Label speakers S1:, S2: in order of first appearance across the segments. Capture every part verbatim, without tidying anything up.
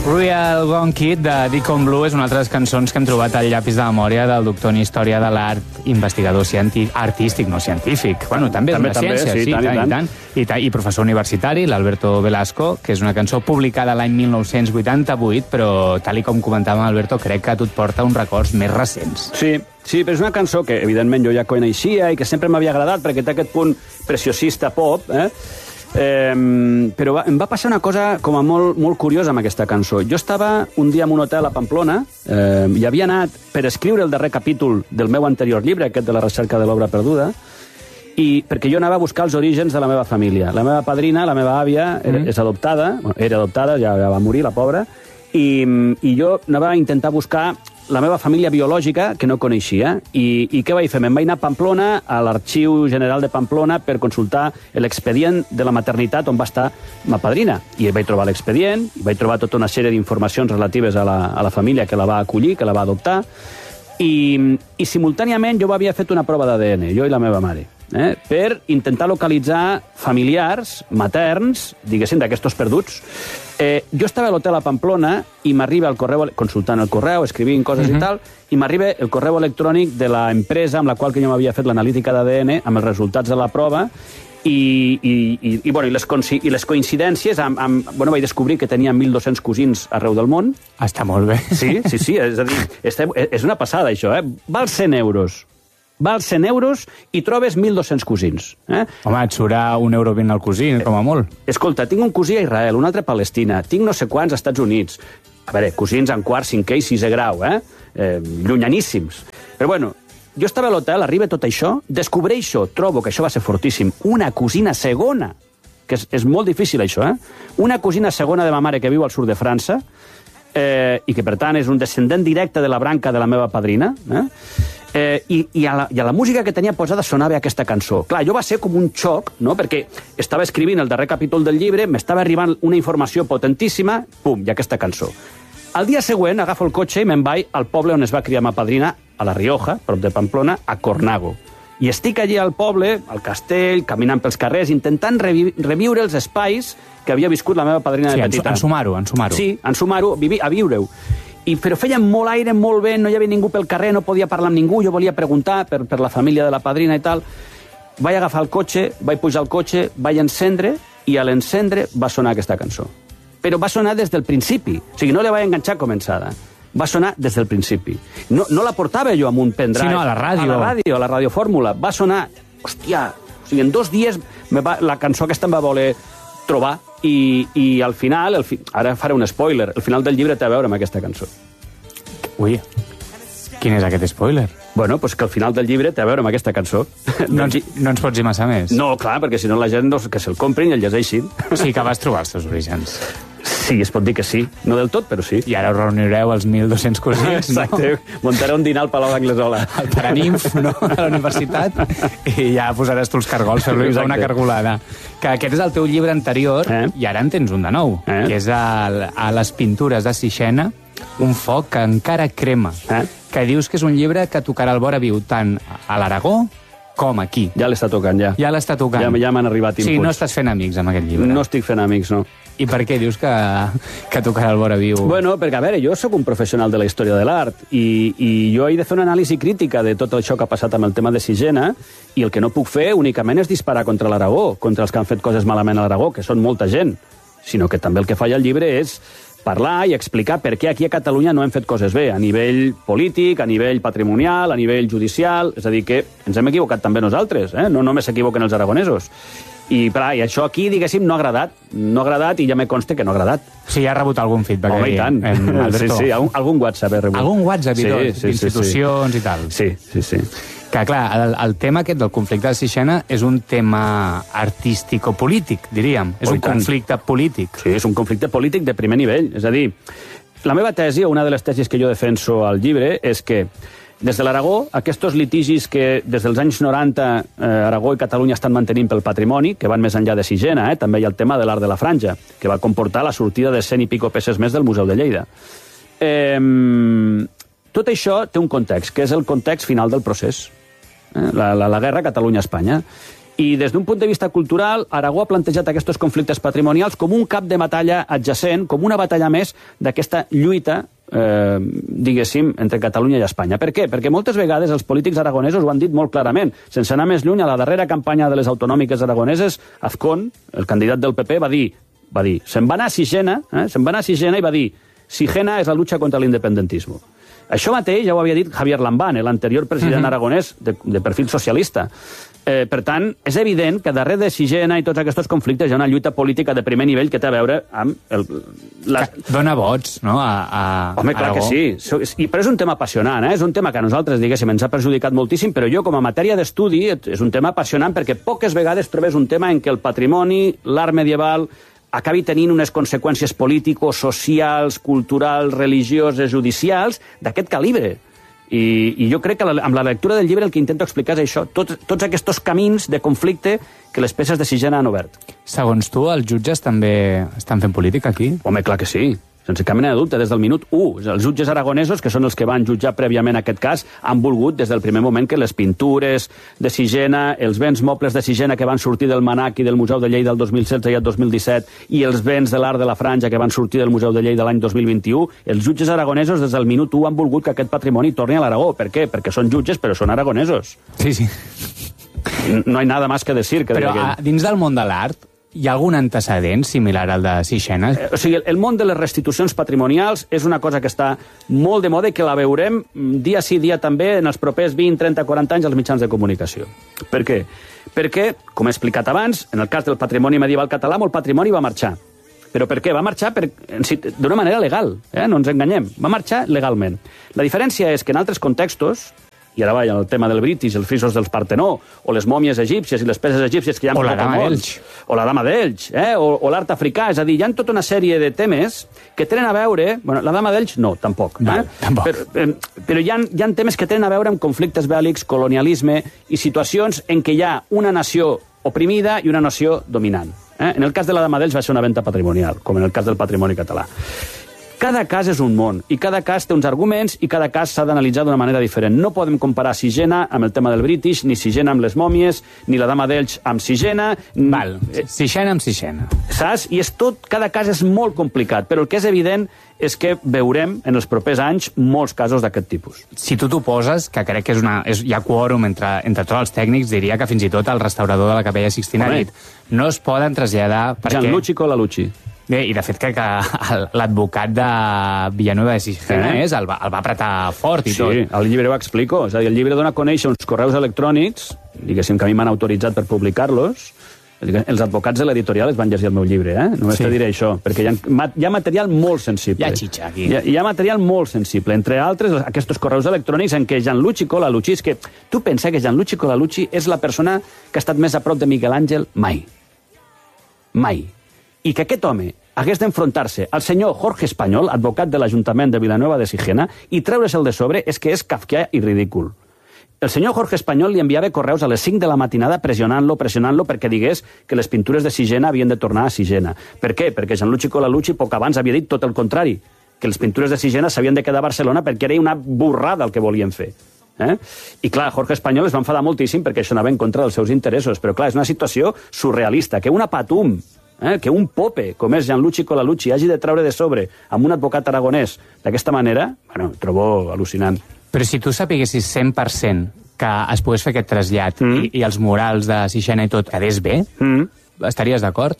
S1: Real Gone Kid de Deacon Blue és una altra de les cançons que hem trobat al llapis de memòria del doctor en Història de l'Art, investigador artístic, no científic. Bueno, també, també és una
S2: també,
S1: ciència,
S2: sí,
S1: sí,
S2: tant,
S1: tant, i tant. I, tant. I professor universitari, l'Alberto Velasco, que és una cançó publicada l'any mil nou-cents vuitanta-vuit, però, tal i com comentàvem, Alberto, crec que a tu et porta uns records més recents.
S2: Sí, sí, però és una cançó que, evidentment, jo ja coneixia i que sempre m'havia agradat perquè té aquest punt preciosista pop, eh? Eh, però va, em va passar una cosa com a molt, molt curiosa amb aquesta cançó. Jo estava un dia en un hotel a Pamplona eh, i havia anat per escriure el darrer capítol del meu anterior llibre, aquest de la recerca de l'obra perduda, i perquè jo anava a buscar els orígens de la meva família. La meva padrina, la meva àvia, era, mm. és adoptada, bueno, era adoptada, ja, ja va morir, la pobra, i, i jo anava a intentar buscar la meva família biològica, que no coneixia. I, i què vaig fer? Me'n vaig anar a Pamplona, a l'Arxiu General de Pamplona, per consultar l'expedient de la maternitat on va estar ma padrina. I vaig trobar l'expedient, i vaig trobar tota una sèrie d'informacions relatives a la, a la família que la va acollir, que la va adoptar, i, i simultàniament jo havia fet una prova d'A D N, jo i la meva mare, eh, per intentar localitzar familiars materns, diguéssim, d'aquestos perduts. Eh, jo estava a l'hotel a Pamplona i m'arriba el correu, consultant el correu, escrivint coses uh-huh. i tal, i m'arriba el correu electrònic de la empresa amb la qual que jo m'havia fet l'analítica d'A D N amb els resultats de la prova i, i, i, i, bueno, i, les, i les coincidències amb, amb, bueno, vaig descobrir que tenia mil dos-cents cosins arreu del món.
S1: Està molt bé.
S2: Sí, sí, sí, és a dir, és una passada això, eh? Val cent euros. Val cent euros i trobes mil dos-cents cosins. Eh?
S1: Home, et surà un euro vint al cosí, com a molt.
S2: Escolta, tinc un cosí a Israel, un altre a Palestina, tinc no sé quants als Estats Units. A veure, cosins en quart, cinquè i sisè grau, eh? eh llunyaníssims. Però bueno, jo estava a l'hotel, arriba tot això, descobreixo, trobo que això va ser fortíssim, una cosina segona, que és, és molt difícil això, eh? Una cosina segona de ma mare que viu al sud de França, eh, i que per tant és un descendent directe de la branca de la meva padrina, eh? Eh, i, i, a la, I a la música que tenia posada sonava aquesta cançó. Clar, jo va ser com un xoc, no?, perquè estava escrivint el darrer capítol del llibre, m'estava arribant una informació potentíssima, pum, i aquesta cançó. Al dia següent agafo el cotxe i me'n vaig al poble on es va criar ma padrina, a la Rioja, prop de Pamplona, a Cornago. I estic allí al poble, al castell, caminant pels carrers, intentant revi reviure els espais que havia viscut la meva padrina de
S1: sí,
S2: petita.
S1: Sí, ensumar-ho, ensumar-ho.
S2: Sí, ensumar-ho, a viure-ho. I, però feia molt aire, molt vent, no hi havia ningú pel carrer, no podia parlar amb ningú, jo volia preguntar per, per la família de la padrina i tal. Vaig agafar el cotxe, vaig pujar al cotxe, vaig encendre, i a l'encendre va sonar aquesta cançó. Però va sonar des del principi, o sigui, no la vaig enganxar començada. Va sonar des del principi. No, no la portava jo amb un pendrive.
S1: Sí, no, a la ràdio.
S2: A la ràdio, a la radiofórmula. Va sonar, hòstia, o sigui, en dos dies me va, la cançó aquesta em va voler trobar. I, i al final, el fi... ara faré un spoiler, el final del llibre té a veure amb aquesta cançó.
S1: Ui, quin és aquest spoiler?
S2: Bueno, doncs que al final del llibre té a veure amb aquesta cançó.
S1: No ens, no ens pots dir massa més?
S2: No, clar, perquè si no la gent no, que se'l comprin i el llegeixin.
S1: Sí que vas trobar els teus orígens.
S2: Sí, es pot dir que sí. No del tot, però sí.
S1: I ara us reunireu els mil dos-cents cosins, no?
S2: Exacte. Montaré un dinar al Palau d'Anglesola.
S1: El Paraninf, no?, de la universitat. I ja posaràs tu els cargols, fer-li una cargolada. Que aquest és el teu llibre anterior, eh? I ara en tens un de nou, eh? Que és a, a les pintures de Sixena, un foc que encara crema. Eh? Que dius que és un llibre que tocarà el vora viu tant a l'Aragó com aquí.
S2: Ja l'està tocant, ja.
S1: Ja l'està tocant.
S2: Ja, ja m'han arribat inputs.
S1: Sí, no estàs fent amics amb aquest llibre.
S2: No estic fent amics, no.
S1: I per què dius que, que tocarà el vora viu?
S2: Bueno, perquè, a veure, jo sóc un professional de la història de l'art i, i jo he de fer una anàlisi crítica de tot això que ha passat amb el tema de Sixena i el que no puc fer únicament és disparar contra l'Aragó, contra els que han fet coses malament a l'Aragó, que són molta gent, sinó que també el que fa el llibre és parlar i explicar per què aquí a Catalunya no hem fet coses bé, a nivell polític, a nivell patrimonial, a nivell judicial, és a dir, que ens hem equivocat també nosaltres, eh? No només s'equivoquen els aragonesos. I, clar, i això aquí, diguéssim, no ha agradat, no ha agradat i ja me consta que no ha agradat.
S1: Sí, ha rebut algun feedback.
S2: Home, i tant.
S1: En, en
S2: sí, sí, algun, algun WhatsApp he rebut.
S1: Algun WhatsApp i tot,
S2: sí, sí,
S1: institucions
S2: sí, sí.
S1: i tal.
S2: Sí, sí, sí.
S1: Que, clar, el, el tema aquest del conflicte de Sixena és un tema artístico-polític, diríem. És un conflicte polític.
S2: Sí, és un conflicte polític de primer nivell. És a dir, la meva tesi, o una de les tesis que jo defenso al llibre, és que des de l'Aragó, aquests litigis que des dels anys noranta eh, Aragó i Catalunya estan mantenint pel patrimoni, que van més enllà de Sixena, eh? També hi ha el tema de l'art de la franja, que va comportar la sortida de cent i pico peces més del Museu de Lleida. Eh, tot això té un context, que és el context final del procés. Eh? La, la, la guerra Catalunya-Espanya. I des d'un punt de vista cultural, Aragó ha plantejat aquests conflictes patrimonials com un cap de batalla adjacent, com una batalla més d'aquesta lluita, eh, diguéssim, entre Catalunya i Espanya. Per què? Perquè moltes vegades els polítics aragonesos ho han dit molt clarament. Sense anar més lluny, a la darrera campanya de les autonòmiques aragoneses, Azcón, el candidat del P P, va dir, va dir, se'n va anar a Sigena, eh, se'n va anar a Sigena i va dir, Sigena és la lucha contra l'independentisme. Això mateix ja ho havia dit Javier Lambán, l'anterior president uh-huh. aragonès de, de perfil socialista. Eh, per tant, és evident que darrere de Sigena i tots aquests conflictes hi ha una lluita política de primer nivell que té a veure amb... El,
S1: la... Dona vots, no? A, a
S2: Home, clar Aragó. Que sí. I, però és un tema apassionant, eh? És un tema que a nosaltres, diguéssim, ens ha perjudicat moltíssim, però jo, com a matèria d'estudi, és un tema apassionant perquè poques vegades trobes un tema en què el patrimoni, l'art medieval, acabi tenint unes conseqüències polítiques, socials, culturals, religioses, judicials, d'aquest calibre. I, I jo crec que la, amb la lectura del llibre el que intento explicar és això, tots, tots aquests camins de conflicte que les peces de Sigena han obert.
S1: Segons tu, els jutges també estan fent política aquí?
S2: Home, clar que sí. Sense cap mena de dubte, des del minut u. Els jutges aragonesos, que són els que van jutjar prèviament aquest cas, han volgut des del primer moment que les pintures de Sigena, els béns mobles de Sigena que van sortir del Manac i del Museu de Lleida el dos mil setze i el dos mil disset, i els béns de l'art de la Franja que van sortir del Museu de Lleida l'any dos mil vint-i-u, els jutges aragonesos des del minut u han volgut que aquest patrimoni torni a l'Aragó. Per què? Perquè són jutges, però són aragonesos.
S1: Sí, sí.
S2: No hi ha nada más que decir. Que
S1: però a, dins del món de l'art, hi ha algun antecedent similar al de Sigena?
S2: Eh, o sigui, el món de les restitucions patrimonials és una cosa que està molt de moda i que la veurem dia sí, dia també en els propers vint, trenta, quaranta anys als mitjans de comunicació. Per què? Perquè, com he explicat abans, en el cas del patrimoni medieval català, molt patrimoni va marxar. Però per què? Va marxar per, d'una manera legal, eh? No ens enganyem. Va marxar legalment. La diferència és que en altres contextos, i ara vaja, el tema del British, els frisos dels Partenó, o les mòmies egípcies i les peces egípcies que hi ha...
S1: O la dama d'Elx.
S2: O la dama d'Elx, eh? o, o l'art africà. És a dir, hi ha tota una sèrie de temes que tenen a veure... Bueno, la dama d'Elx no, tampoc.
S1: No,
S2: eh?
S1: tampoc.
S2: Però, eh, però hi ha, hi ha temes que tenen a veure amb conflictes bèl·lics, colonialisme i situacions en què hi ha una nació oprimida i una nació dominant. Eh? En el cas de la dama d'Elx va ser una venda patrimonial, com en el cas del patrimoni català. Cada cas és un món, i cada cas té uns arguments, i cada cas s'ha d'analitzar d'una manera diferent. No podem comparar Sigena amb el tema del British, ni Sigena amb les mòmies, ni la dama d'Elx amb Sigena...
S1: Val, Sigena amb Sigena.
S2: Saps? I és tot, cada cas és molt complicat, però el que és evident és que veurem en els propers anys molts casos d'aquest tipus.
S1: Si tu t'ho poses, que crec que és una, és, hi ha quòrum entre, entre tots els tècnics, diria que fins i tot el restaurador de la Capella Sixtina ha dit no es poden traslladar... Perquè...
S2: Gianluigi Colalucci.
S1: Bé, i de fet crec que l'advocat de Villanueva de Sigena eh? el, va, el va apretar fort i
S2: sí,
S1: tot.
S2: Sí, el llibre ho explico. És a dir, el llibre dona a conèixer uns correus electrònics, diguéssim que a mi m'han autoritzat per publicar-los. Els advocats de l'editorial es van llegir el meu llibre, eh? Només sí. te diré això, perquè hi ha, hi ha material molt sensible.
S1: Hi ha xitxa aquí.
S2: Hi ha, hi ha material molt sensible, entre altres aquests correus electrònics en què Gianluigi Colalucci, és que tu pensa que Gianluigi Colalucci és la persona que ha estat més a prop de Miguel Àngel mai. Mai. I que aquest home hagués d'enfrontar-se al senyor Jorge Espanyol, advocat de l'Ajuntament de Villanueva de Sigena, i treure's-el de sobre és que és kafkià i ridícul. El senyor Jorge Espanyol li enviava correus a les cinc de la matinada pressionant-lo, pressionant-lo perquè digués que les pintures de Sigena havien de tornar a Sigena. Per què? Perquè Gianluigi Colalucci poc abans havia dit tot el contrari, que les pintures de Sigena s'havien de quedar a Barcelona perquè era una burrada el que volien fer. Eh? I clar, Jorge Espanyol es va enfadar moltíssim perquè això anava en contra dels seus interessos, però clar, és una situació surrealista, que una patum, eh? que un pope, com és Gianluigi Colalucci, hagi de treure de sobre amb un advocat aragonès d'aquesta manera, bueno, trobo al·lucinant.
S1: Però si tu sapiguessis cent per cent que es pogués fer aquest trasllat mm. i, i els murals de Sigena i tot quedés bé, mm. estaries d'acord?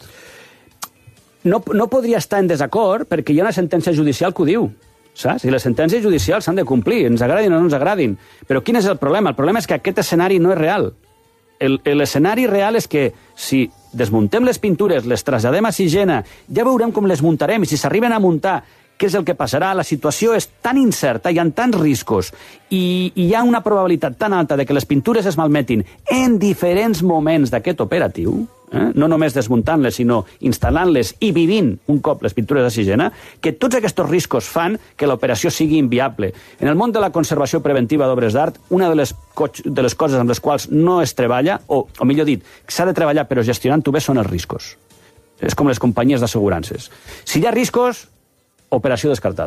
S2: No, no podria estar en desacord perquè hi ha una sentència judicial que ho diu. Saps? I les sentències judicials s'han de complir, ens agradin o no ens agradin. Però quin és el problema? El problema és que aquest escenari no és real. L'escenari real és que si desmuntem les pintures, les traslladem a Sigena, ja veurem com les muntarem, i si s'arriben a muntar, què és el que passarà? La situació és tan incerta, hi ha tants riscos, i, i hi ha una probabilitat tan alta de que les pintures es malmetin en diferents moments d'aquest operatiu, eh? no només desmuntant-les, sinó instal·lant-les i vivint un cop les pintures de Sigena, que tots aquests riscos fan que l'operació sigui inviable. En el món de la conservació preventiva d'obres d'art, una de les, de les coses amb les quals no es treballa, o, o millor dit, s'ha de treballar però gestionant-ho bé, són els riscos. És com les companyies d'assegurances. Si hi ha riscos, operació descartada.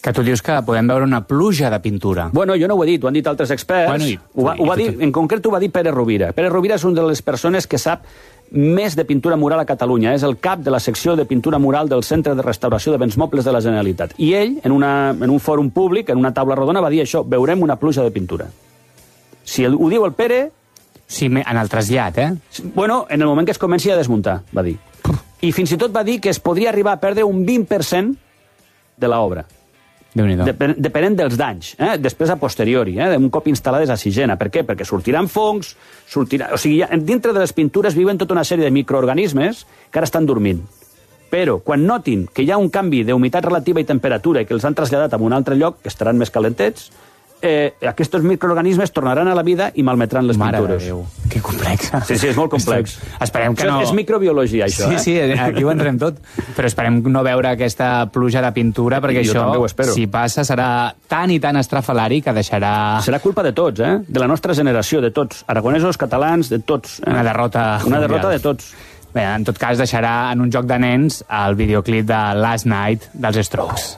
S1: Que tu dius que podem veure una pluja de pintura.
S2: Bueno, jo no ho he dit, ho han dit altres experts.
S1: Bueno, i,
S2: ho va, ho va dir, en concret ho va dir Pere Rovira. Pere Rovira és una de les persones que sap més de pintura mural a Catalunya. És el cap de la secció de pintura mural del Centre de Restauració de Béns Mobles de la Generalitat. I ell, en, una, en un fòrum públic, en una taula rodona, va dir això: veurem una pluja de pintura. Si el, ho diu el Pere...
S1: Sí, en el trasllat, eh?
S2: Bueno, en el moment que es comenci a desmuntar, va dir. I fins i tot va dir que es podria arribar a perdre un vint per cent de l'obra. Dep depenent dels danys, eh? Després a posteriori, eh? un cop instal·lades a Sigena. Per què? Perquè sortiran fongs, sortirà... o sigui, dintre de les pintures viuen tota una sèrie de microorganismes que ara estan dormint. Però quan notin que hi ha un canvi d'humitat relativa i temperatura i que els han traslladat a un altre lloc, que estaran més calentets, eh, aquests microorganismes tornaran a la vida i malmetran les
S1: Mare
S2: pintures.
S1: Mare de Déu, que complex.
S2: Sí, sí, és molt complex.
S1: Esperem que no...
S2: És microbiologia, això,
S1: sí,
S2: eh?
S1: Sí, sí, aquí ho entrem tot. Però esperem no veure aquesta pluja de pintura, perquè
S2: jo
S1: això, si passa, serà tan i tan estrafalari que deixarà...
S2: Serà culpa de tots, eh? De la nostra generació, de tots. Aragonesos, catalans, de tots. Eh?
S1: Una derrota
S2: Una derrota de tots.
S1: Bé, en tot cas, deixarà en un joc de nens el videoclip de Last Night dels Strokes.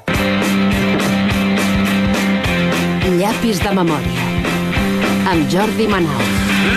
S3: Llapis de memòria, amb Jordi Manal.